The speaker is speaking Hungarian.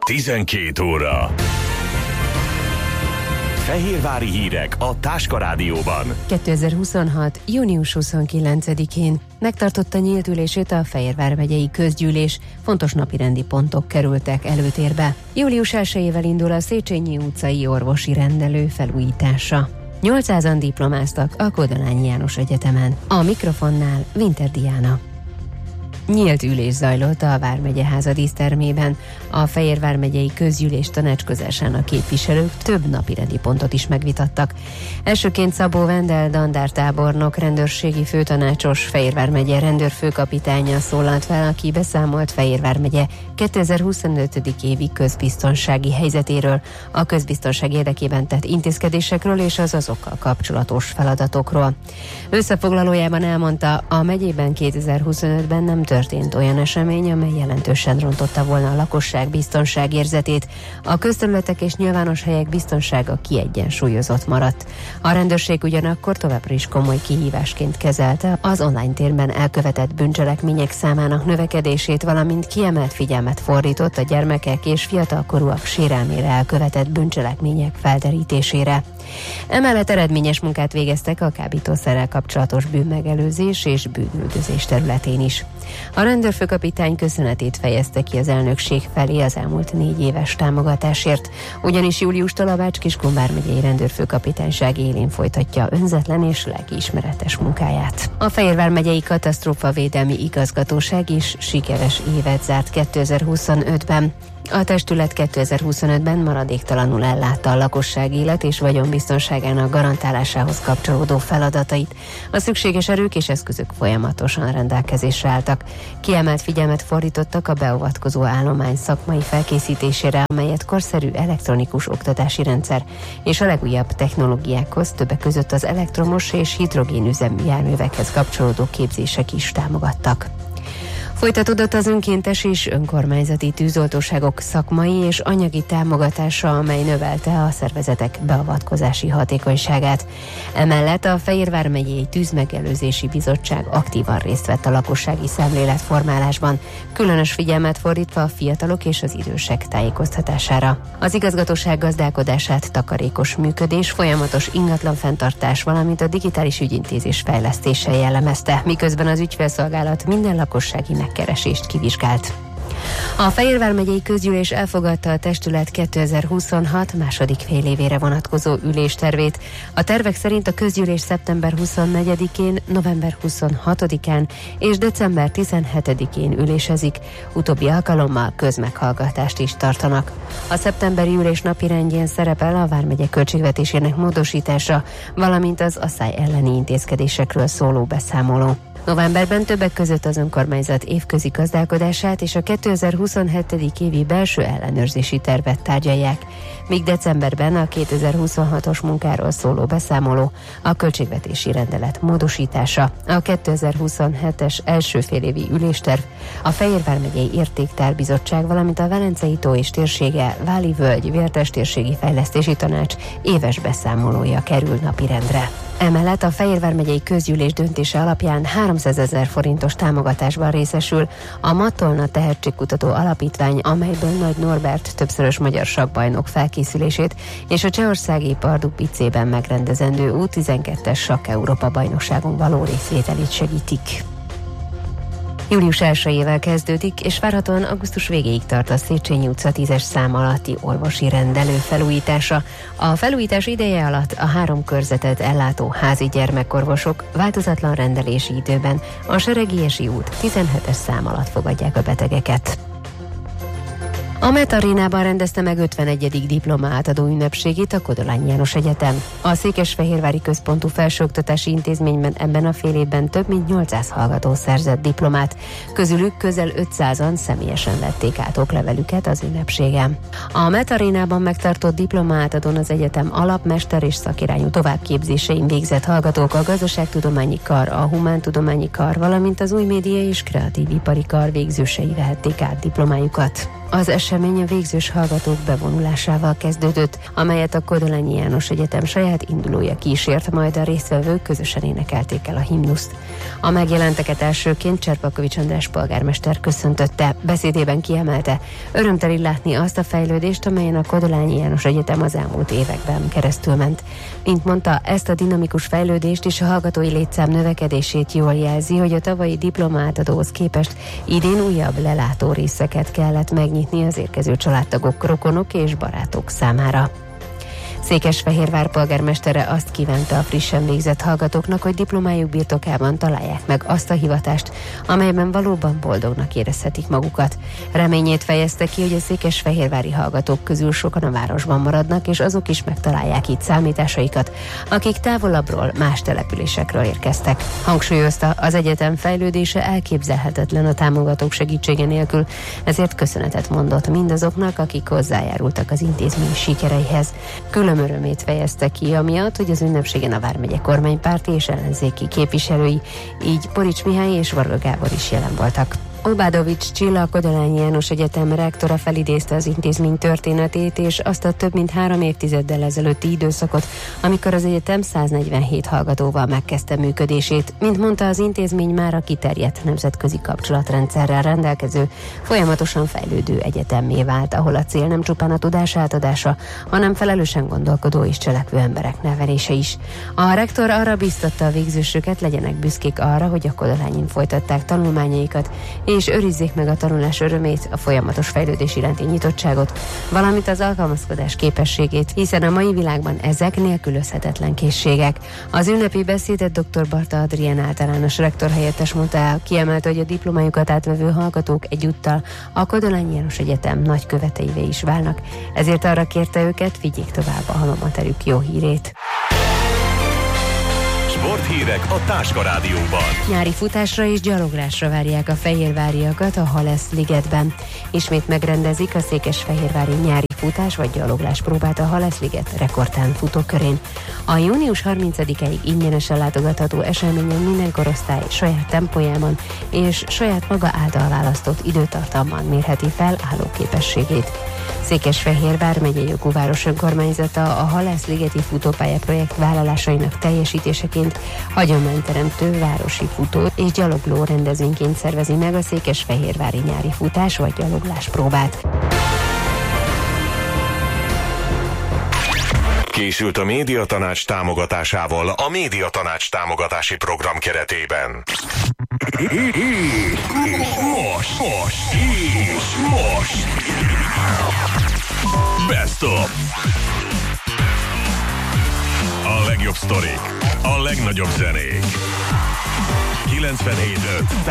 12 óra. Fehérvári hírek a Táska Rádióban. 2026. június 29-én megtartotta nyílt ülését a Fehérvár megyei közgyűlés. Fontos napirendi pontok kerültek előtérbe. Július 1-ével indul a Széchenyi utcai orvosi rendelő felújítása. 800-an diplomáztak a Kodály János Egyetemen. A mikrofonnál Winter Diana. Nyílt ülés zajlott a Vármegye háza dísztermében. A Fehérvár megyei közgyűlés tanácskozásának képviselők több napirendi pontot is megvitattak. Elsőként Szabó Vendel dandártábornok, rendőrségi főtanácsos, Fehérvár megye rendőrfőkapitánya szólalt fel, aki beszámolt Fehérvár megye 2025. évi közbiztonsági helyzetéről, a közbiztonság érdekében tett intézkedésekről és az azokkal kapcsolatos feladatokról. Összefoglalójában elmondta, a megyében 2025-ben nem történt olyan esemény, amely jelentősen rontotta volna a lakosság biztonságérzetét. A közterületek és nyilvános helyek biztonsága kiegyensúlyozott maradt. A rendőrség ugyanakkor továbbra is komoly kihívásként kezelte az online térben elkövetett bűncselekmények számának növekedését, valamint kiemelt figyelmet fordított a gyermekek és fiatalkorúak sérelmére elkövetett bűncselekmények felderítésére. Emellett eredményes munkát végeztek a kábítószerrel kapcsolatos bűnmegelőzés és bűnüldözés területén is. A rendőrfőkapitány köszönetét fejezte ki az elnökség felé az elmúlt 4 éves támogatásért, ugyanis júliustól a Bács-Kiskun vármegyei rendőrfőkapitányság élén folytatja önzetlen és lelkiismeretes munkáját. A Fehérvár megyei katasztrófavédelmi igazgatóság is sikeres évet zárt 2025-ben. A testület 2025-ben maradéktalanul ellátta a lakosság élet és vagyonbiztonságának garantálásához kapcsolódó feladatait. A szükséges erők és eszközök folyamatosan rendelkezésre álltak. Kiemelt figyelmet fordítottak a beavatkozó állomány szakmai felkészítésére, amelyet korszerű elektronikus oktatási rendszer és a legújabb technológiákhoz, többek között az elektromos és hidrogénüzemű járművekhez kapcsolódó képzések is támogattak. Folytatódott az önkéntes és önkormányzati tűzoltóságok szakmai és anyagi támogatása, amely növelte a szervezetek beavatkozási hatékonyságát. Emellett a Fehérvár megyei Tűzmegelőzési Bizottság aktívan részt vett a lakossági szemléletformálásban, különös figyelmet fordítva a fiatalok és az idősek tájékoztatására. Az igazgatóság gazdálkodását takarékos működés, folyamatos ingatlanfenntartás, valamint a digitális ügyintézés fejlesztése jellemezte, miközben az ügyfélszolgálat minden lakossági megkeresést kivizsgált. A Fehérvár megyei közgyűlés elfogadta a testület 2026 második félévére vonatkozó üléstervét. A tervek szerint a közgyűlés szeptember 24-én, november 26-án és december 17-én ülésezik. Utóbbi alkalommal közmeghallgatást is tartanak. A szeptemberi ülés napirendjén szerepel a vármegye költségvetésének módosítása, valamint az asszály elleni intézkedésekről szóló beszámoló. Novemberben többek között az önkormányzat évközi gazdálkodását és a 2027. évi belső ellenőrzési tervet tárgyalják, míg decemberben a 2026-os munkáról szóló beszámoló, a költségvetési rendelet módosítása, a 2027-es első félévi ülésterv, a Fehérvár megyei értéktárbizottság, valamint a Velencei tó és térsége, Váli völgy Vértestérségi Fejlesztési Tanács éves beszámolója kerül napirendre. Emellett a Fehérvár megyei közgyűlés döntése alapján 300 000 forintos támogatásban részesül a Matolna Tehetségkutató Alapítvány, amelyből Nagy Norbert többszörös magyar sakkbajnok felkészülését és a csehországi Pardubicében megrendezendő U12-es sakk Európa bajnokságon való részvételét segítik. Július 1-ével kezdődik, és várhatóan augusztus végéig tart a Széchenyi utca 10-es szám alatti orvosi rendelő felújítása. A felújítás ideje alatt a 3 körzetet ellátó házi gyermekorvosok változatlan rendelési időben a Seregiesi út 17-es szám alatt fogadják a betegeket. A MET Arénában rendezte meg 51. diploma átadó ünnepségét a Kodály János Egyetem. A Székesfehérvári Központú Felsőoktatási Intézményben ebben a fél évben több mint 800 hallgató szerzett diplomát, közülük közel 500-an személyesen vették át oklevelüket az ünnepségen. A MET Arénában megtartott diploma átadón az egyetem alapmester és szakirányú továbbképzésein végzett hallgatók a Gazdaságtudományi Kar, a Humántudományi Kar, valamint az Új Média és Kreatív Ipari Kar végzősei vehették át diplomájukat. Az esemény a végzős hallgatók bevonulásával kezdődött, amelyet a Kodolányi János Egyetem saját indulója kísért, majd a résztvevők közösen énekelték el a himnuszt. A megjelenteket elsőként Cserpalkovics András polgármester köszöntötte. Beszédében kiemelte, örömteli látni azt a fejlődést, amelyen a Kodolányi János Egyetem az elmúlt években keresztül ment. Mint mondta, ezt a dinamikus fejlődést és a hallgatói létszám növekedését jól jelzi, hogy a tavalyi diplomaátadóhoz képest idén újabb lelátó részeket kellett megnyitni az érkező családtagok, rokonok és barátok számára. Székesfehérvár polgármestere azt kívánta a frissen végzett hallgatóknak, hogy diplomájuk birtokában találják meg azt a hivatást, amelyben valóban boldognak érezhetik magukat. Reményét fejezte ki, hogy a székesfehérvári hallgatók közül sokan a városban maradnak, és azok is megtalálják itt számításaikat, akik távolabbról, más településekről érkeztek. Hangsúlyozta, az egyetem fejlődése elképzelhetetlen a támogatók segítsége nélkül, ezért köszönetet mondott mindazoknak, akik hozzájárultak az intézmény sikereihez. Külön örömét fejezte ki amiatt, hogy az ünnepségen a vármegye kormánypárti és ellenzéki képviselői, így Porics Mihály és Varga Gábor is jelen voltak. Obádovics Csilla, a Kodolányi János Egyetem rektora felidézte az intézmény történetét és azt a több mint 3 évtizeddel ezelőtti időszakot, amikor az egyetem 147 hallgatóval megkezdte működését. Mint mondta, az intézmény mára kiterjedt nemzetközi kapcsolatrendszerrel rendelkező, folyamatosan fejlődő egyetemmé vált, ahol a cél nem csupán a tudás átadása, hanem felelősen gondolkodó és cselekvő emberek nevelése is. A rektor arra biztatta a végzősöket, legyenek büszkék arra, hogy a Kodolányin folytatták tanulmányaikat, és őrizzék meg a tanulás örömét, a folyamatos fejlődés iránti nyitottságot, valamint az alkalmazkodás képességét, hiszen a mai világban ezek nélkülözhetetlen készségek. Az ünnepi beszédet dr. Barta Adrien általános rektor helyettes mondta el, kiemelte, hogy a diplomájukat átvevő hallgatók egyúttal a Kodolányi János Egyetem nagyköveteivé is válnak, ezért arra kérte őket, vigyék tovább a halommaterük jó hírét. Sporthírek a Táska Rádióban. Nyári futásra és gyaloglásra várják a fehérváriakat a Halesz ligetben. Ismét megrendezik a székesfehérvári nyári futás vagy gyaloglás próbát a Halesz liget rekordtán futókörén. A június 30-ig ingyenesen látogatható eseményen minden korosztály saját tempójában és saját maga által választott időtartamban mérheti fel állóképességét. Székesfehérvár megyei jogú város önkormányzata a Halász-ligeti futópálya projekt vállalásainak teljesítéseként hagyományteremtő városi futó és gyalogló rendezvényként szervezi meg a székesfehérvári nyári futás vagy gyaloglás próbát. Készült a Médiatanács támogatásával a Médiatanács támogatási program keretében. Most. Best of. A legjobb sztorik, a legnagyobb zenék. 97.5